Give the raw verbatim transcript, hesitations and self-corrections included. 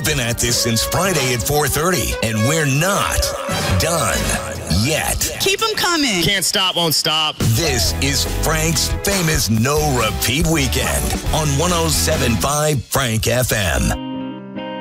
We've been at this since Friday at four thirty, and we're not done yet. Keep them coming. Can't stop, won't stop. This is Frank's famous no repeat weekend on one oh seven point five Frank F M.